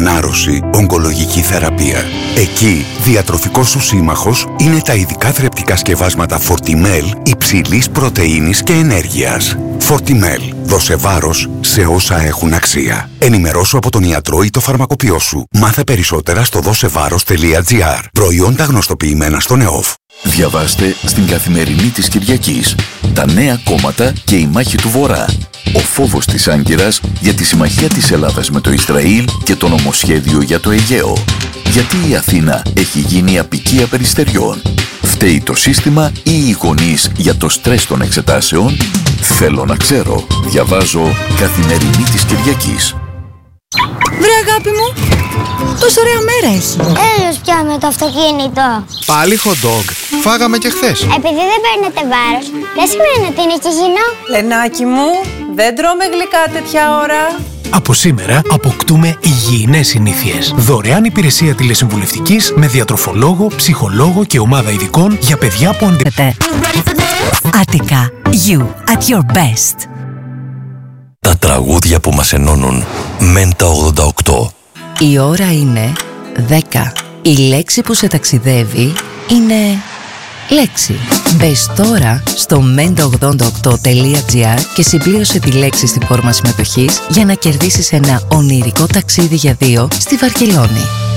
ανάρρωση, ογκολογική θεραπεία. Εκεί, διατροφικός σου σύμμαχος είναι τα ειδικά θρεπτικά σκευάσματα Fortimel υψηλής πρωτεΐνης και ενέργειας. Fortimel. Δώσε βάρος σε όσα έχουν αξία. Ενημερώσου από τον ιατρό ή το φαρμακοποιό σου. Μάθε περισσότερα στο δώσεβάρος.gr. Προϊόντα γνωστοποιημένα στον ΕΟΦ. Διαβάστε στην Καθημερινή της Κυριακής τα νέα κόμματα και η μάχη του Βορρά. Ο φόβος της Άγκυρας για τη συμμαχία της Ελλάδας με το Ισραήλ και το νομοσχέδιο για το Αιγαίο. Γιατί η Αθήνα έχει γίνει απικία περιστεριών. Φταίει το σύστημα ή οι γονείς για το στρες των εξετάσεων? Θέλω να ξέρω. Διαβάζω Καθημερινή της Κυριακής. Βρε αγάπη μου, τόσο ωραία μέρα έχει. Έλεος πια με το αυτοκίνητο. Πάλι hot dog. Φάγαμε και χθες. Επειδή δεν παίρνετε βάρος, δεν σημαίνει ότι είναι υγιεινό. Λενάκι μου, δεν τρώμε γλυκά τέτοια ώρα. Από σήμερα αποκτούμε υγιεινές συνήθειες. Δωρεάν υπηρεσία τηλεσυμβουλευτικής με διατροφολόγο, ψυχολόγο και ομάδα ειδικών για παιδιά που Attica, you at your best. Τα τραγούδια που μας ενώνουν. Μέντα 88. Η ώρα είναι 10. Η λέξη που σε ταξιδεύει είναι λέξη. Μπες τώρα στο menta88.gr και συμπλήρωσε τη λέξη στη φόρμα συμμετοχής για να κερδίσεις ένα ονειρικό ταξίδι για δύο στη Βαρκελόνη.